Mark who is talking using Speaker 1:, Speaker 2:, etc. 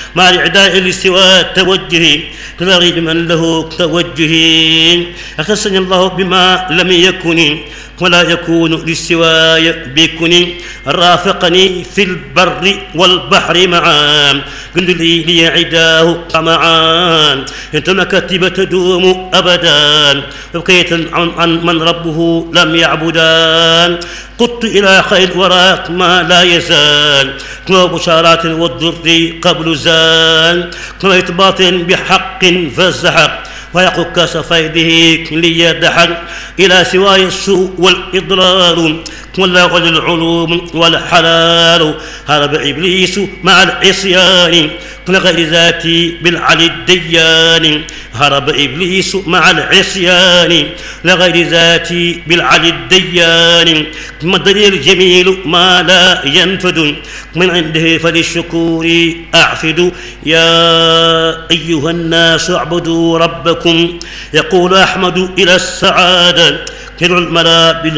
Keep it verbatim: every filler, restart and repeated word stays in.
Speaker 1: مع الإعداء لاستواء التوجه كذلك من له توجه أخصني الله بما لم يكن ولا يكون لاستواء بكن رافقني في البر والبحر معا قل لي لي عداه طمعا انت مكاتب تدوم ابدا بقيت عن, عن من ربه لم يعبدان قدت الى خير وراك ما لا يزال كما بشارات والضر قبل زال كما إثبات بحق فزحق ويقول كاس فيده ليدحن إلى سواي السوء والإضرار ولا العلوم والحلال هرب إبليس مع العصيان لغير ذاتي بالعلي الديان هرب إبليس مع العصيان لغير ذاتي بالعلي الديان مدري الجميل ما لا ينفد من عنده فللشكور أعفد يا أيها الناس اعبدوا ربكم يقول أحمد إلى السعادة كل الملا